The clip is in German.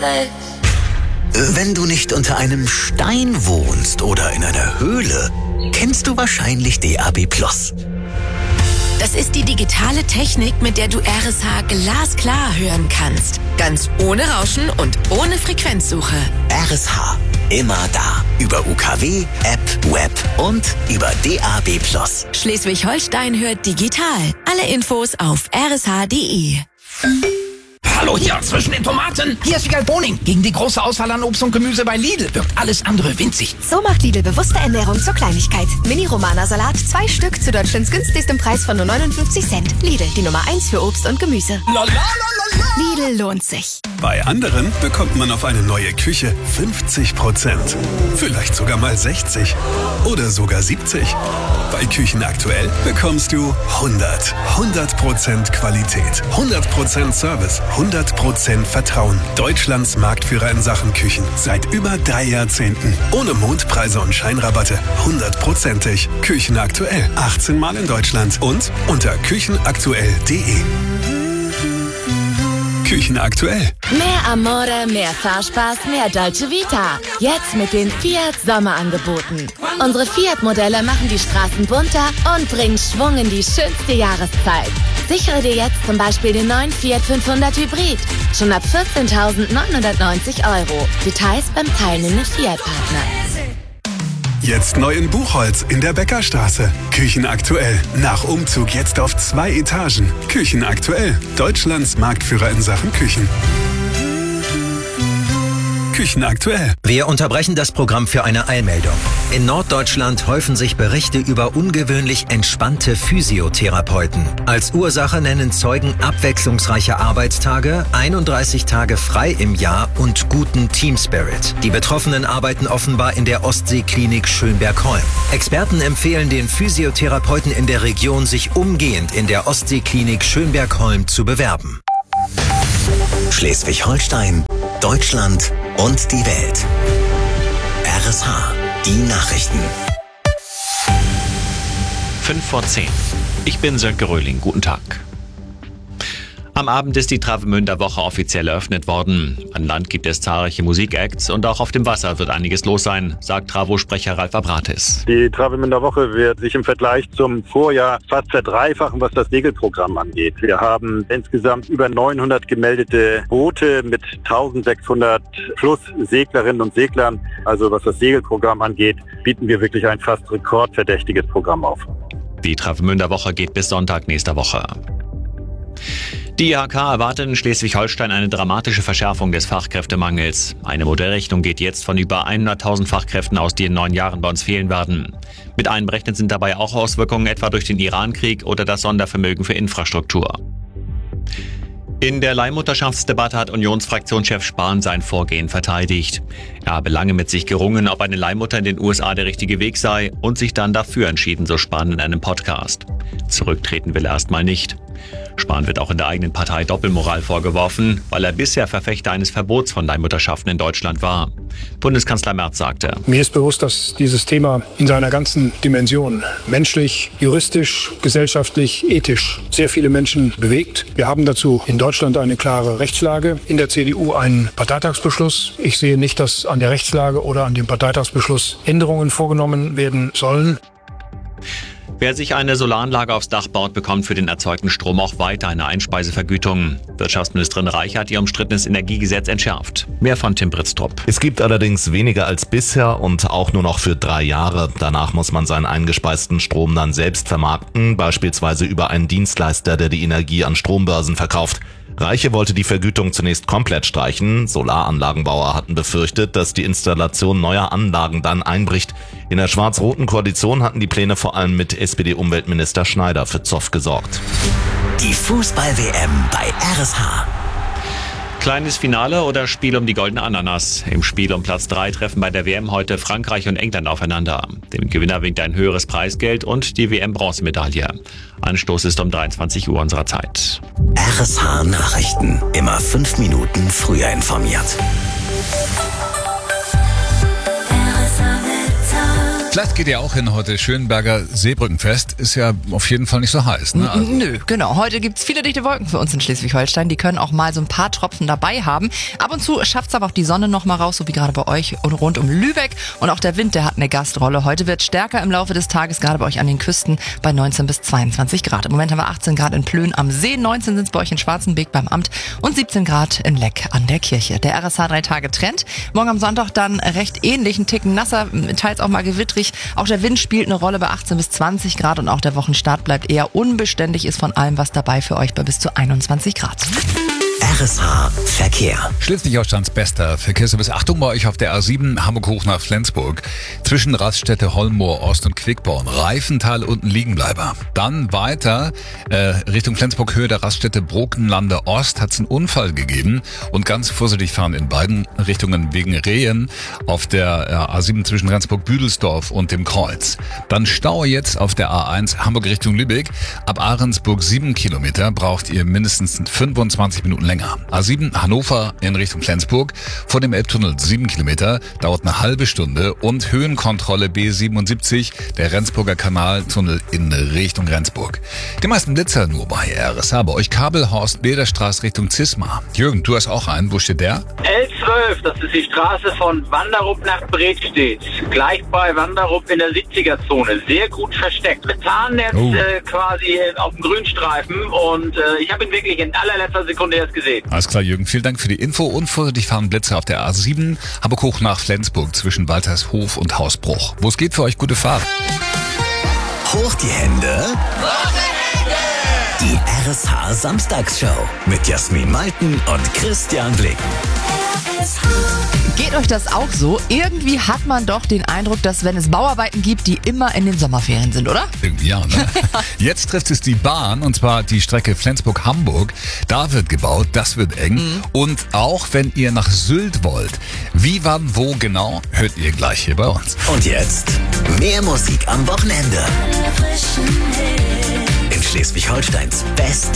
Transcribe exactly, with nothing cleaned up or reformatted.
Wenn du nicht unter einem Stein wohnst oder in einer Höhle, kennst du wahrscheinlich D A B Plus. Das ist die digitale Technik, mit der du R S H glasklar hören kannst. Ganz ohne Rauschen und ohne Frequenzsuche. R S H, immer da. Über U K W, App, Web und über D A B Plus. Schleswig-Holstein hört digital. Alle Infos auf r s h punkt d e. Hallo hier, zwischen den Tomaten. Hier ist Wiegald Boning. Gegen die große Auswahl an Obst und Gemüse bei Lidl wirkt alles andere winzig. So macht Lidl bewusste Ernährung zur Kleinigkeit. Mini-Romana-Salat, zwei Stück zu Deutschlands günstigstem Preis von nur neunundfünfzig Cent. Lidl, die Nummer eins für Obst und Gemüse. La, la, la, la, la. Lidl lohnt sich. Bei anderen bekommt man auf eine neue Küche fünfzig Prozent. Vielleicht sogar mal sechzig. Oder sogar siebzig. Bei Küchen aktuell bekommst du hundert. hundert Prozent Qualität. hundert Prozent Service. hundert Prozent Vertrauen. Deutschlands Marktführer in Sachen Küchen. Seit über drei Jahrzehnten. Ohne Mondpreise und Scheinrabatte. hundertprozentig. Küchen aktuell. achtzehn Mal in Deutschland. Und unter küchenaktuell punkt d e. Küchen aktuell. Mehr Amore, mehr Fahrspaß, mehr Dolce Vita. Jetzt mit den Fiat Sommerangeboten. Unsere Fiat-Modelle machen die Straßen bunter und bringen Schwung in die schönste Jahreszeit. Sichere dir jetzt zum Beispiel den neuen Fiat fünfhundert Hybrid. Schon ab vierzehntausendneunhundertneunzig Euro. Details beim teilnehmenden Fiat-Partner. Jetzt neu in Buchholz in der Bäckerstraße. Küchen aktuell. Nach Umzug jetzt auf zwei Etagen. Küchen aktuell. Deutschlands Marktführer in Sachen Küchen. Küchen aktuell. Wir unterbrechen das Programm für eine Eilmeldung. In Norddeutschland häufen sich Berichte über ungewöhnlich entspannte Physiotherapeuten. Als Ursache nennen Zeugen abwechslungsreiche Arbeitstage, einunddreißig Tage frei im Jahr und guten Teamspirit. Die Betroffenen arbeiten offenbar in der Ostseeklinik Schönberg-Holm. Experten empfehlen den Physiotherapeuten in der Region, sich umgehend in der Ostseeklinik Schönberg-Holm zu bewerben. Schleswig-Holstein, Deutschland und die Welt. R S H, die Nachrichten. fünf vor zehn. Ich bin Sönke Röhling. Guten Tag. Am Abend ist die Travemünder Woche offiziell eröffnet worden. An Land gibt es zahlreiche Musikacts und auch auf dem Wasser wird einiges los sein, sagt Travo-Sprecher Ralf Abrates. Die Travemünder Woche wird sich im Vergleich zum Vorjahr fast verdreifachen, was das Segelprogramm angeht. Wir haben insgesamt über neunhundert gemeldete Boote mit eintausendsechshundert plus Seglerinnen und Seglern. Also was das Segelprogramm angeht, bieten wir wirklich ein fast rekordverdächtiges Programm auf. Die Travemünder Woche geht bis Sonntag nächster Woche. Die I H K erwartet in Schleswig-Holstein eine dramatische Verschärfung des Fachkräftemangels. Eine Modellrechnung geht jetzt von über hunderttausend Fachkräften aus, die in neun Jahren bei uns fehlen werden. Mit einberechnet sind dabei auch Auswirkungen etwa durch den Irankrieg oder das Sondervermögen für Infrastruktur. In der Leihmutterschaftsdebatte hat Unionsfraktionschef Spahn sein Vorgehen verteidigt. Er habe lange mit sich gerungen, ob eine Leihmutter in den U S A der richtige Weg sei und sich dann dafür entschieden, so Spahn in einem Podcast. Zurücktreten will er erstmal nicht. Spahn wird auch in der eigenen Partei Doppelmoral vorgeworfen, weil er bisher Verfechter eines Verbots von Leihmutterschaften in Deutschland war. Bundeskanzler Merz sagte: Mir ist bewusst, dass dieses Thema in seiner ganzen Dimension menschlich, juristisch, gesellschaftlich, ethisch sehr viele Menschen bewegt. Wir haben dazu in Deutschland eine klare Rechtslage, in der C D U einen Parteitagsbeschluss. Ich sehe nicht, dass an der Rechtslage oder an dem Parteitagsbeschluss Änderungen vorgenommen werden sollen. Wer sich eine Solaranlage aufs Dach baut, bekommt für den erzeugten Strom auch weiter eine Einspeisevergütung. Wirtschaftsministerin Reich hat ihr umstrittenes Energiegesetz entschärft. Mehr von Tim Britztrup. Es gibt allerdings weniger als bisher und auch nur noch für drei Jahre. Danach muss man seinen eingespeisten Strom dann selbst vermarkten, beispielsweise über einen Dienstleister, der die Energie an Strombörsen verkauft. Reiche wollte die Vergütung zunächst komplett streichen. Solaranlagenbauer hatten befürchtet, dass die Installation neuer Anlagen dann einbricht. In der schwarz-roten Koalition hatten die Pläne vor allem mit S P D-Umweltminister Schneider für Zoff gesorgt. Die Fußball-W M bei R S H. Kleines Finale oder Spiel um die goldene Ananas. Im Spiel um Platz drei treffen bei der W M heute Frankreich und England aufeinander. Dem Gewinner winkt ein höheres Preisgeld und die W M-Bronzemedaille. Anstoß ist um dreiundzwanzig Uhr unserer Zeit. R S H Nachrichten. Immer fünf Minuten früher informiert. R S H Wetter. Vielleicht geht ihr auch hin heute. Schönberger Seebrückenfest ist ja auf jeden Fall nicht so heiß. Ne? Also Nö, genau. Heute gibt's viele dichte Wolken für uns in Schleswig-Holstein. Die können auch mal so ein paar Tropfen dabei haben. Ab und zu schafft's aber auch die Sonne noch mal raus, so wie gerade bei euch und rund um Lübeck. Und auch der Wind, der hat eine Gastrolle. Heute wird stärker im Laufe des Tages, gerade bei euch an den Küsten, bei neunzehn bis zweiundzwanzig Grad. Im Moment haben wir achtzehn Grad in Plön am See, neunzehn sind's bei euch in Schwarzenbeek beim Amt und siebzehn Grad in Leck an der Kirche. Der R S H drei Tage Trend. Morgen am Sonntag dann recht ähnlich, ein Ticken nasser, teils auch mal gewittrig. Auch der Wind spielt eine Rolle bei achtzehn bis zwanzig Grad und auch der Wochenstart bleibt eher unbeständig, ist von allem was dabei für euch bei bis zu einundzwanzig Grad. R S H Verkehr. Schleswig-Holsteins bester Verkehrsservice. Achtung bei euch auf der A sieben Hamburg hoch nach Flensburg. Zwischen Raststätte Holmoor Ost und Quickborn. Reifental unten Liegenbleiber. Dann weiter äh, Richtung Flensburg Höhe der Raststätte Brokenlande Ost hat es einen Unfall gegeben. Und ganz vorsichtig fahren in beiden Richtungen wegen Rehen auf der äh, A sieben zwischen Rendsburg-Büdelsdorf und dem Kreuz. Dann Stau jetzt auf der A eins Hamburg Richtung Lübeck. Ab Ahrensburg sieben Kilometer braucht ihr mindestens fünfundzwanzig Minuten länger. A sieben Hannover in Richtung Flensburg. Vor dem Elbtunnel sieben Kilometer, dauert eine halbe Stunde. Und Höhenkontrolle B siebenundsiebzig, der Rendsburger Kanaltunnel in Richtung Rendsburg. Die meisten Blitzer nur bei R S H. Bei euch Kabelhorst, Bäderstraße Richtung Zismar. Jürgen, du hast auch einen. Wo steht der? L zwölf, das ist die Straße von Wanderup nach Bredstedt. Gleich bei Wanderup in der siebziger-Zone. Sehr gut versteckt. Tarnnetz Oh. äh, quasi auf dem Grünstreifen und äh, ich habe ihn wirklich in allerletzter Sekunde erst gesehen. Alles klar, Jürgen, vielen Dank für die Info. Und vorsichtig fahren Blitzer auf der A sieben, Hamburg hoch nach Flensburg zwischen Waltershof und Hausbruch. Wo es geht für euch, gute Fahrt. Hoch die Hände. Die R S H Samstagsshow mit Jasmin Malten und Christian Blick. Geht euch das auch so? Irgendwie hat man doch den Eindruck, dass wenn es Bauarbeiten gibt, die immer in den Sommerferien sind, oder? Irgendwie ja, ne? Jetzt trifft es die Bahn, und zwar die Strecke Flensburg-Hamburg. Da wird gebaut, das wird eng. Mhm. Und auch wenn ihr nach Sylt wollt, wie, wann, wo genau, hört ihr gleich hier bei uns. Und jetzt mehr Musik am Wochenende. In Schleswig-Holsteins Best